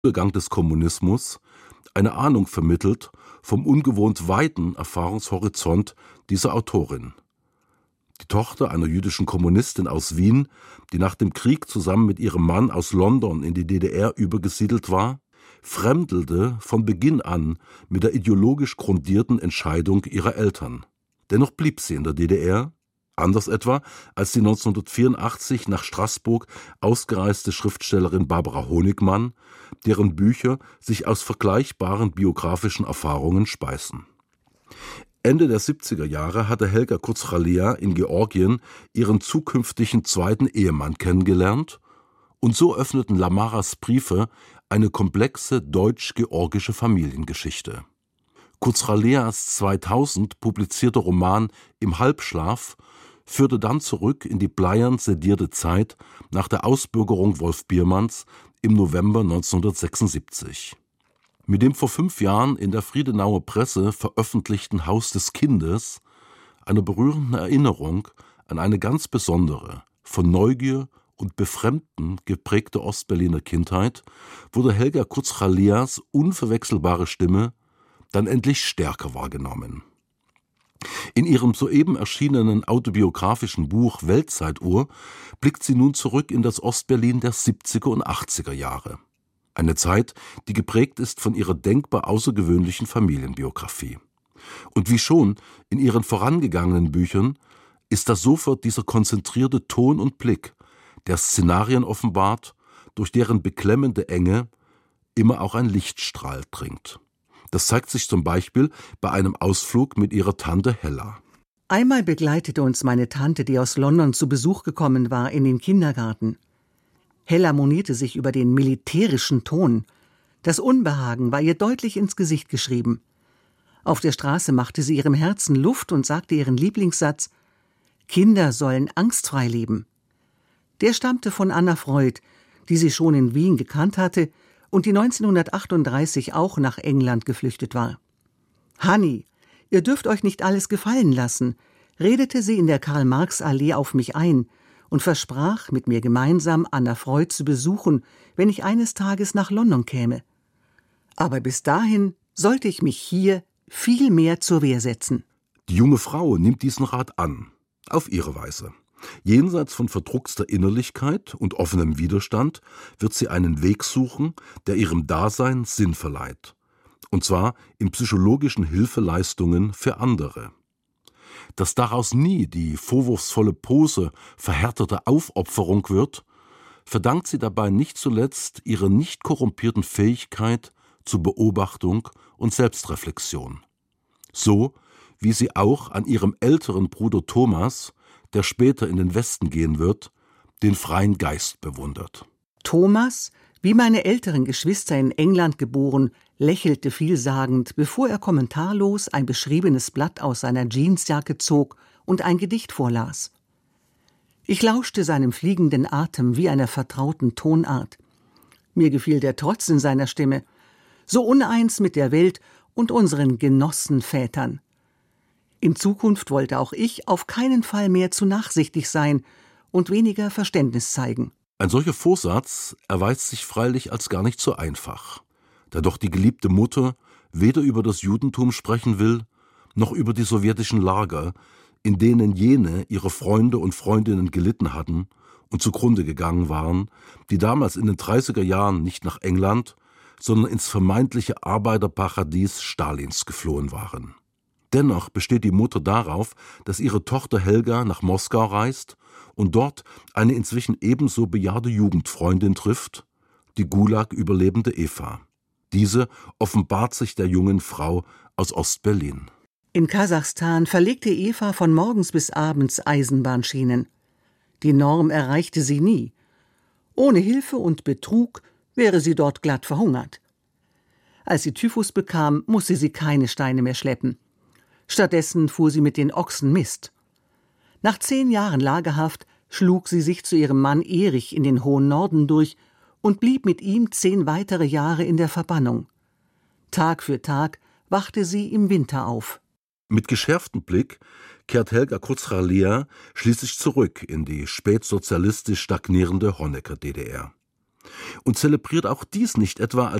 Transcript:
Niedergang des Kommunismus eine Ahnung vermittelt vom ungewohnt weiten Erfahrungshorizont dieser Autorin. Die Tochter einer jüdischen Kommunistin aus Wien, die nach dem Krieg zusammen mit ihrem Mann aus London in die DDR übergesiedelt war, fremdelte von Beginn an mit der ideologisch grundierten Entscheidung ihrer Eltern. Dennoch blieb sie in der DDR, anders etwa als die 1984 nach Straßburg ausgereiste Schriftstellerin Barbara Honigmann, deren Bücher sich aus vergleichbaren biografischen Erfahrungen speisen. Ende der 70er Jahre hatte Helga Kurzralea in Georgien ihren zukünftigen zweiten Ehemann kennengelernt, und so öffneten Lamaras Briefe eine komplexe deutsch-georgische Familiengeschichte. Kurzraleas 2000 publizierte Roman Im Halbschlaf führte dann zurück in die bleiern sedierte Zeit nach der Ausbürgerung Wolf Biermanns im November 1976. Mit dem vor 5 Jahren in der Friedenauer Presse veröffentlichten Haus des Kindes, einer berührenden Erinnerung an eine ganz besondere, von Neugier und Befremden geprägte Ostberliner Kindheit, wurde Helga Kurzraleas unverwechselbare Stimme dann endlich stärker wahrgenommen. In ihrem soeben erschienenen autobiografischen Buch Weltzeituhr blickt sie nun zurück in das Ostberlin der 70er und 80er Jahre. Eine Zeit, die geprägt ist von ihrer denkbar außergewöhnlichen Familienbiografie. Und wie schon in ihren vorangegangenen Büchern ist das sofort dieser konzentrierte Ton und Blick, der Szenarien offenbart, durch deren beklemmende Enge immer auch ein Lichtstrahl dringt. Das zeigt sich zum Beispiel bei einem Ausflug mit ihrer Tante Hella. Einmal begleitete uns meine Tante, die aus London zu Besuch gekommen war, in den Kindergarten. Hella monierte sich über den militärischen Ton. Das Unbehagen war ihr deutlich ins Gesicht geschrieben. Auf der Straße machte sie ihrem Herzen Luft und sagte ihren Lieblingssatz: Kinder sollen angstfrei leben. Der stammte von Anna Freud, die sie schon in Wien gekannt hatte und die 1938 auch nach England geflüchtet war. »Hanni, ihr dürft euch nicht alles gefallen lassen«, redete sie in der Karl-Marx-Allee auf mich ein und versprach, mit mir gemeinsam Anna Freud zu besuchen, wenn ich eines Tages nach London käme. Aber bis dahin sollte ich mich hier viel mehr zur Wehr setzen. Die junge Frau nimmt diesen Rat an, auf ihre Weise. Jenseits von verdruckster Innerlichkeit und offenem Widerstand wird sie einen Weg suchen, der ihrem Dasein Sinn verleiht. Und zwar in psychologischen Hilfeleistungen für andere. Dass daraus nie die vorwurfsvolle Pose verhärteter Aufopferung wird, verdankt sie dabei nicht zuletzt ihrer nicht korrumpierten Fähigkeit zur Beobachtung und Selbstreflexion. So wie sie auch an ihrem älteren Bruder Thomas, der später in den Westen gehen wird, den freien Geist bewundert. Thomas, wie meine älteren Geschwister in England geboren, lächelte vielsagend, bevor er kommentarlos ein beschriebenes Blatt aus seiner Jeansjacke zog und ein Gedicht vorlas. Ich lauschte seinem fliegenden Atem wie einer vertrauten Tonart. Mir gefiel der Trotz in seiner Stimme, so uneins mit der Welt und unseren Genossenvätern. In Zukunft wollte auch ich auf keinen Fall mehr zu nachsichtig sein und weniger Verständnis zeigen. Ein solcher Vorsatz erweist sich freilich als gar nicht so einfach, da doch die geliebte Mutter weder über das Judentum sprechen will, noch über die sowjetischen Lager, in denen jene ihre Freunde und Freundinnen gelitten hatten und zugrunde gegangen waren, die damals in den 30er Jahren nicht nach England, sondern ins vermeintliche Arbeiterparadies Stalins geflohen waren. Dennoch besteht die Mutter darauf, dass ihre Tochter Helga nach Moskau reist und dort eine inzwischen ebenso bejahrte Jugendfreundin trifft, die Gulag-Überlebende Eva. Diese offenbart sich der jungen Frau aus Ostberlin. In Kasachstan verlegte Eva von morgens bis abends Eisenbahnschienen. Die Norm erreichte sie nie. Ohne Hilfe und Betrug wäre sie dort glatt verhungert. Als sie Typhus bekam, musste sie keine Steine mehr schleppen. Stattdessen fuhr sie mit den Ochsen Mist. Nach 10 Jahren Lagerhaft schlug sie sich zu ihrem Mann Erich in den hohen Norden durch und blieb mit ihm 10 weitere Jahre in der Verbannung. Tag für Tag wachte sie im Winter auf. Mit geschärftem Blick kehrt Helga Kurzralea schließlich zurück in die spätsozialistisch stagnierende Honecker-DDR. Und zelebriert auch dies nicht etwa als